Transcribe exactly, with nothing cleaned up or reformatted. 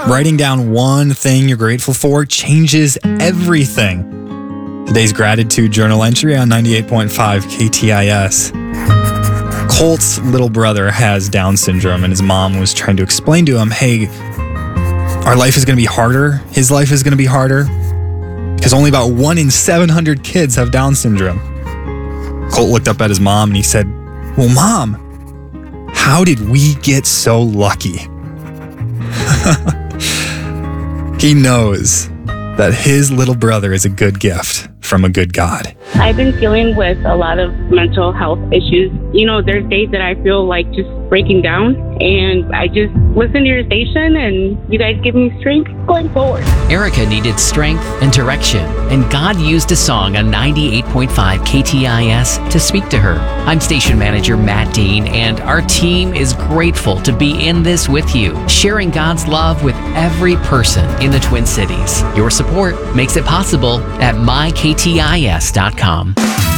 Writing down one thing you're grateful for changes everything. Today's gratitude journal entry on ninety-eight point five K T I S. Colt's little brother has Down syndrome, and his mom was trying to explain to him, hey, our life is going to be harder. His life is going to be harder because only about one in seven hundred kids have Down syndrome. Colt looked up at his mom and he said, well, Mom, how did we get so lucky? He knows that his little brother is a good gift from a good God. I've been dealing with a lot of mental health issues. You know, there's days that I feel like just breaking down, and I just listen to your station, and you guys give me strength going forward. Erica needed strength and direction, and God used a song on ninety-eight point five K T I S to speak to her. I'm station manager Matt Dean, and our team is grateful to be in this with you, sharing God's love with every person in the Twin Cities. Your support makes it possible at my K T I S dot com.